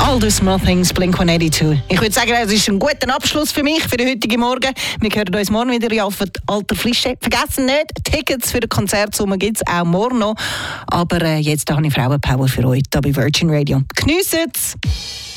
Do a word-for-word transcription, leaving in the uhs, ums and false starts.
All the Small Things, Blink one eighty-two. Ich würde sagen, das ist ein guter Abschluss für mich, für den heutigen Morgen. Wir hören uns morgen wieder in alter Frische. Vergessen nicht, Tickets für den Konzertsommer gibt es auch morgen noch. Aber äh, jetzt habe ich Frauenpower für euch hier bei Virgin Radio. Geniessen's!